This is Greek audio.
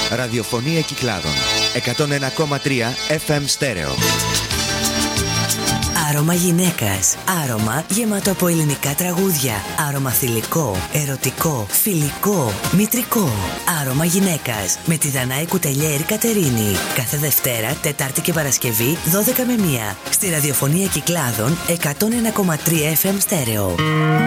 Ραδιοφωνία Κυκλάδων. 101,3 FM στέρεο. Άρωμα γυναίκας. Άρωμα γεμάτο από ελληνικά τραγούδια. Άρωμα θηλυκό, ερωτικό, φιλικό, μητρικό. Άρωμα γυναίκας. Με τη Δανάη Κουτελιέρη Κατερίνη. Κάθε Δευτέρα, Τετάρτη και Παρασκευή, 12 με 1. Στη Ραδιοφωνία Κυκλάδων, 101,3 FM στέρεο.